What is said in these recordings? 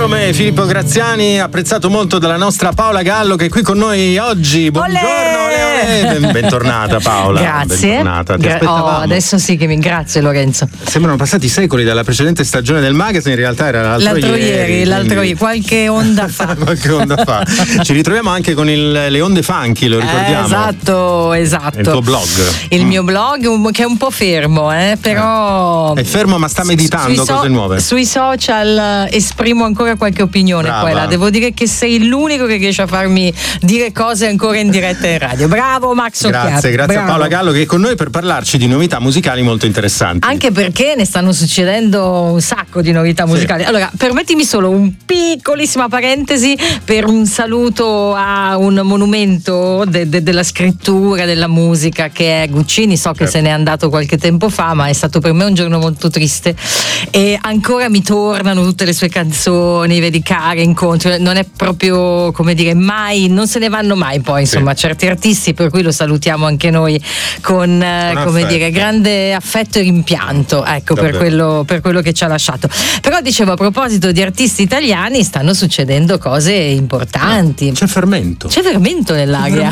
Salome, Filippo Graziani, apprezzato molto dalla nostra Paola Gallo che è qui con noi oggi. Buongiorno, olè. Bentornata Paola. Grazie. Bentornata. Ti aspettavamo. Adesso sì che grazie Lorenzo. Sembrano passati secoli dalla precedente stagione del magazine, in realtà era l'altro ieri, qualche onda fa. Qualche onda fa. Ci ritroviamo anche con le onde funky, lo ricordiamo. Esatto. Il tuo blog. Il mio blog che è un po' fermo, però è fermo ma sta meditando cose nuove. Sui social esprimo ancora qualche opinione qua e là. Devo dire che sei l'unico che riesce a farmi dire cose ancora in diretta in radio. Bravo Max Occhiato. Grazie a Paola Gallo che è con noi per parlarci di novità musicali molto interessanti. Anche perché ne stanno succedendo un sacco di novità musicali. Sì. Allora, permettimi solo un piccolissima parentesi per un saluto a un monumento della scrittura, della musica che è Guccini. So che se n'è andato qualche tempo fa, ma è stato per me un giorno molto triste e ancora mi tornano tutte le sue canzoni, vedi, care incontri, non è proprio, come dire, mai, non se ne vanno mai poi, insomma, certi artisti, per cui lo salutiamo anche noi con come dire, grande affetto e rimpianto, ecco, per quello che ci ha lasciato. Però dicevo, a proposito di artisti italiani, stanno succedendo cose importanti. C'è fermento nell'aria.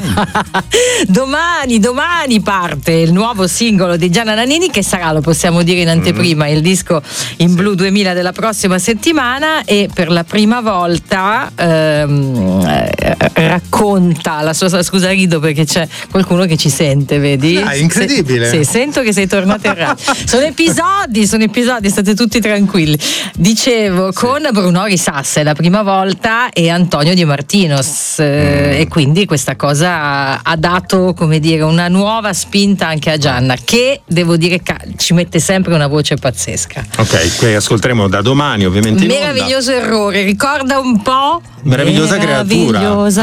Domani parte il nuovo singolo di Gianna Nannini, che sarà, lo possiamo dire in anteprima, il disco in blu 2000 della prossima settimana, e per la prima volta racconta la sua, scusa rido perché c'è qualcuno che ci sente, vedi? È incredibile. Sì, sento che sei tornata in radio. Sono episodi, state tutti tranquilli. Dicevo, con Bruno Risassa è la prima volta, e Antonio Di Martinos, e quindi questa cosa ha dato, come dire, una nuova spinta anche a Gianna, che devo dire ci mette sempre una voce pazzesca. Ok, qui ascolteremo da domani ovviamente. Meraviglioso errore, ricorda un po' Meravigliosa creatura.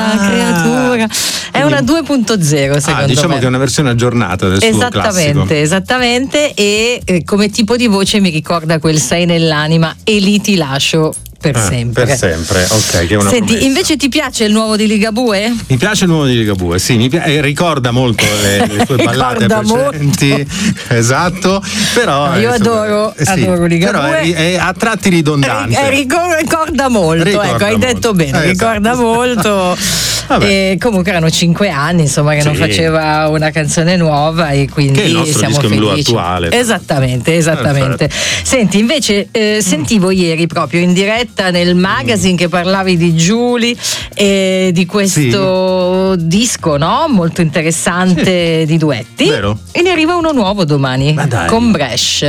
È una 2.0 secondo diciamo me. che è una versione aggiornata del suo classico. Esattamente, e come tipo di voce mi ricorda quel Sei nell'anima e lì ti lascio per sempre. Per sempre, ok, che è una Senti, promessa. invece ti piace il nuovo di Ligabue? Mi piace il nuovo di Ligabue, sì, ricorda molto le tue ballate precedenti. Esatto, però io adoro Ligabue. Però è a tratti ridondante. Ricorda molto, ecco, hai detto bene, ricorda molto. E comunque erano 5 anni, insomma, che non faceva una canzone nuova, e quindi che è il nostro siamo disco felici. In blu attuale. Esattamente. Senti, invece sentivo ieri proprio in diretta nel magazine che parlavi di Giulie e di questo disco, no? Molto interessante, di duetti. Vero? E ne arriva uno nuovo domani con Bresh,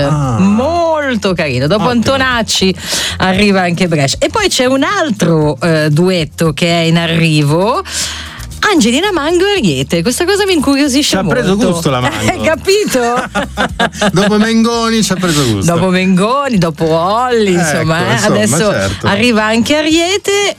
molto carino. Dopo Antonacci arriva anche Bresh, e poi c'è un altro duetto che è in arrivo, Angelina Mango e Ariete. Questa cosa mi incuriosisce molto. Ci ha preso gusto la Mango. Capito? Dopo Mengoni ci ha preso gusto. Dopo Mengoni, dopo Olli, insomma, adesso arriva anche Ariete,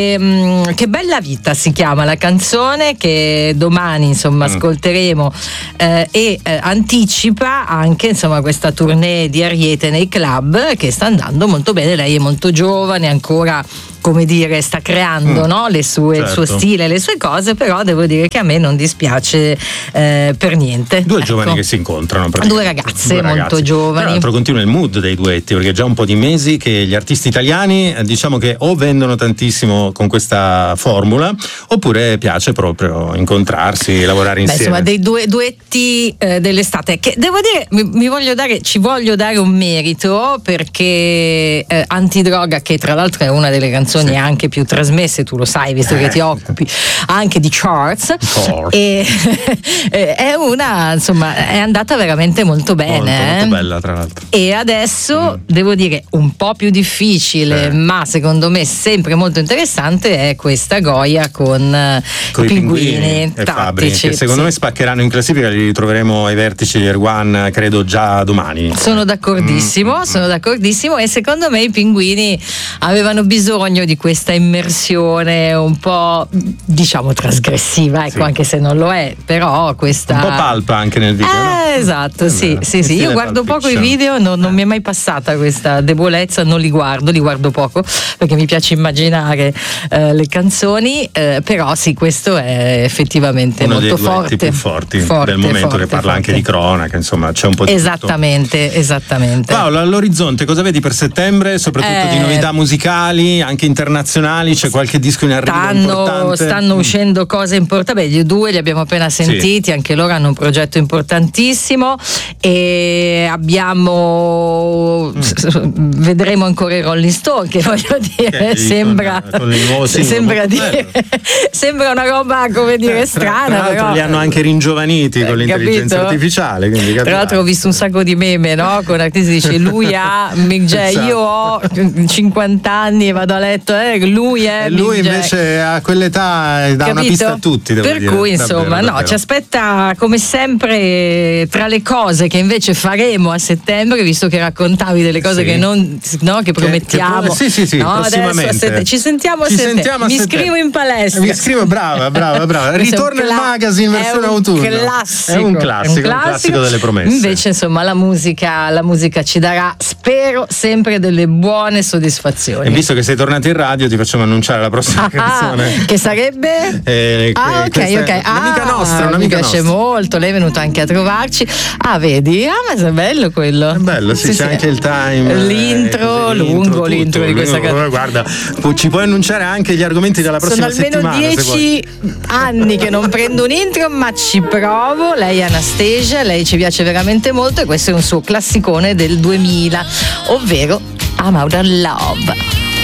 e Che bella vita si chiama la canzone, che domani insomma ascolteremo, e anticipa anche, insomma, questa tournée di Ariete nei club, che sta andando molto bene. Lei è molto giovane ancora, come dire, sta creando il suo stile, le sue cose, però devo dire che a me non dispiace per niente. Due giovani che si incontrano, due ragazze molto giovani. Tra l'altro continua il mood dei duetti, perché è già un po' di mesi che gli artisti italiani diciamo che o vendono tantissimo con questa formula, oppure piace proprio incontrarsi, lavorare insieme. Insomma, dei duetti dell'estate, che devo dire ci voglio dare un merito, perché Antidroga, che tra l'altro è una delle canzoni anche più trasmesse, tu lo sai visto che ti occupi anche di charts, e è una, insomma, è andata veramente molto bene, molto bella tra l'altro. E adesso devo dire un po' più difficile, ma secondo me sempre molto interessante, è questa Goya con i pinguini e Fabri, che secondo me spaccheranno in classifica. Li ritroveremo ai vertici di Air One, credo già domani. Sono d'accordissimo, e secondo me i pinguini avevano bisogno di questa immersione un po', diciamo, trasgressiva, ecco, anche se non lo è, però questa un po' palpa anche nel video, no? Esatto, sì. Io guardo poco i video, non mi è mai passata questa debolezza, non li guardo poco, perché mi piace immaginare le canzoni, però sì, questo è effettivamente uno molto dei duetti più forti del momento, che parla anche di cronaca, insomma, c'è un po' di esattamente. Paolo, all'orizzonte cosa vedi per settembre, soprattutto di novità musicali, anche internazionali, c'è qualche disco in arrivo importante? Stanno uscendo cose importanti. Beh, gli due li abbiamo appena sentiti, anche loro hanno un progetto importantissimo e vedremo ancora i Rolling Stone, che voglio dire, sembra una roba, come dire, strana. Tra l'altro però li hanno anche ringiovaniti con l'intelligenza artificiale. Quindi tra l'altro ho visto un sacco di meme, no? Con artisti dice lui ha Mick Jagger, esatto. Io ho 50 anni e vado a letto, lui è e lui Mick invece Jagger. A quell'età dà una pista a tutti, devo per dire. Cui insomma davvero. Ci aspetta come sempre, tra le cose che invece faremo a settembre, visto che raccontavi delle cose che non, no, che promettiamo. Sì, no, prossimamente. Ci sentiamo a settembre. Mi iscrivo in palestra. Mi iscrivo, brava. Ritorna il magazine in versione autunno. È un classico delle promesse. Invece insomma la musica ci darà, spero, sempre delle buone soddisfazioni. E visto che sei tornato in radio, ti facciamo annunciare la prossima canzone. Che sarebbe? Ok. Un'amica nostra. Mi piace molto, lei è venuta anche a trovarci. Vedi? Ma è bello quello. È bello, sì, c'è anche il time. L'intro di questa canzone. Guarda, ci puoi annunciare anche gli argomenti della prossima settimana. Sono almeno 10 anni che non prendo un intro, ma ci provo. Lei è Anastasia, lei ci piace veramente molto e questo è un suo classicone del 2000, ovvero I'm Out of Love.